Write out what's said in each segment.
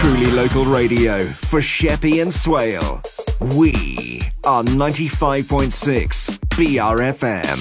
Truly local radio for Sheppey and Swale. We are 95.6 BRFM.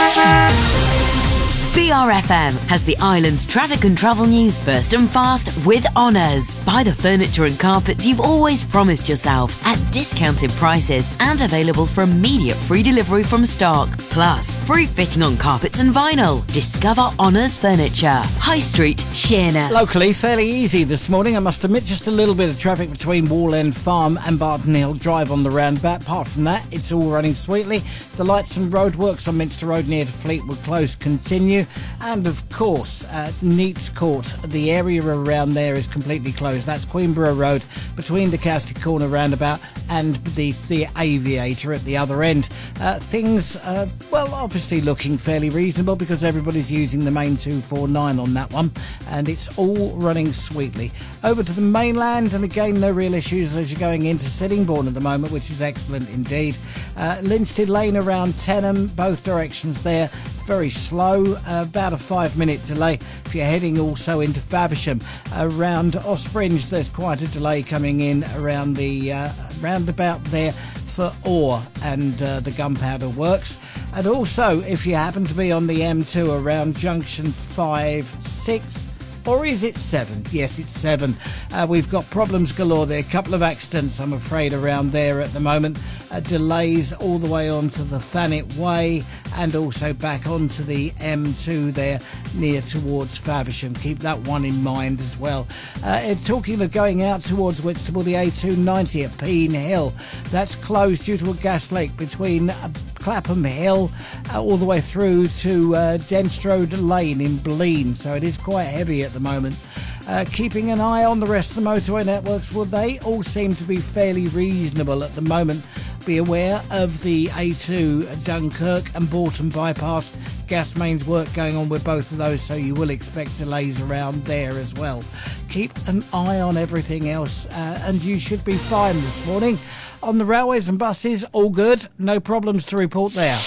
BRFM has the island's traffic and travel news first and fast with Honours. Buy the furniture and carpets you've always promised yourself at discounted prices and available for immediate free delivery from stock. Plus, free fitting on carpets and vinyl. Discover Honours Furniture. High Street, Sheerness. Locally, fairly easy this morning, I must admit. Just a little bit of traffic between Wall End Farm and Barton Hill Drive on the roundabout. Apart from that, it's all running sweetly. The lights and roadworks on Minster Road near to Fleetwood Close continue. And of course, Neats Court, the area around there is completely closed. That's Queenborough Road between the Cowstick Corner roundabout and the Aviator at the other end. Things, obviously looking fairly reasonable because everybody's using the main 249 on that one, and it's all running sweetly. Over to the mainland, and again, no real issues as you're going into Sittingbourne at the moment, which is excellent indeed. Linstead Lane around Tenham, both directions there, very slow, about a 5-minute delay if you're heading also into Faversham. Around Ospringe, there's quite a delay coming in around the roundabout there for Orr and the Gunpowder Works. And also, if you happen to be on the M2 around junction 5, 6, or is it 7? Yes, it's 7. We've got problems galore there. A couple of accidents, I'm afraid, around there at the moment. Delays all the way onto the Thanet Way and also back onto the M2 there near towards Faversham. Keep that one in mind as well. Talking of going out towards Whitstable, the A290 at Peen Hill. That's closed due to a gas leak between Clapham Hill all the way through to Denstrode Lane in Blean, so it is quite heavy at the moment. Keeping an eye on the rest of the motorway networks, well, they all seem to be fairly reasonable at the moment. Be aware of the A2 Dunkirk and Bourton bypass gas mains work going on with both of those, so you will expect delays around there as well. Keep an eye on everything else and you should be fine this morning. On the railways and buses, all good, no problems to report there.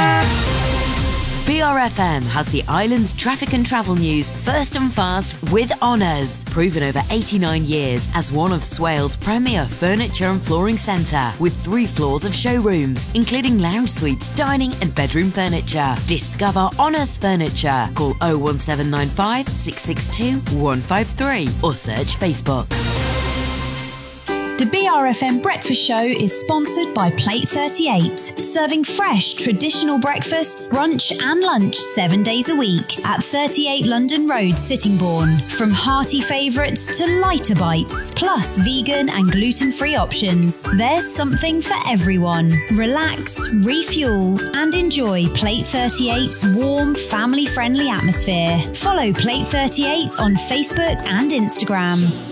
BRFM has the island's traffic and travel news first and fast with Honours. Proven over 89 years as one of Swale's premier furniture and flooring centre with 3 floors of showrooms, including lounge suites, dining and bedroom furniture. Discover Honours Furniture. Call 01795 662 153 or search Facebook. The BRFM Breakfast Show is sponsored by Plate 38, serving fresh, traditional breakfast, brunch and lunch 7 days a week at 38 London Road, Sittingbourne. From hearty favourites to lighter bites, plus vegan and gluten-free options, there's something for everyone. Relax, refuel and enjoy Plate 38's warm, family-friendly atmosphere. Follow Plate 38 on Facebook and Instagram.